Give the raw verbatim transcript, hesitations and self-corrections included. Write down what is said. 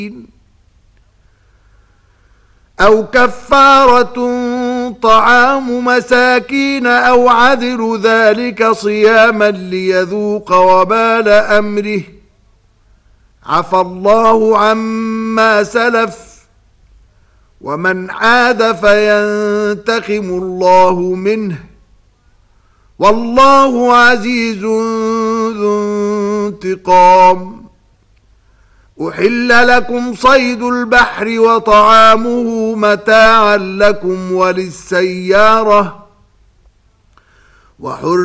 أو كفارة طعام مساكين أو عدل ذلك صياما ليذوق وبال أمره عفى الله عما سلف ومن عاد فينتقم الله منه والله عزيز ذو انتقام. أحل لكم صيد البحر وطعامه متاعا لكم وللسيارة وحر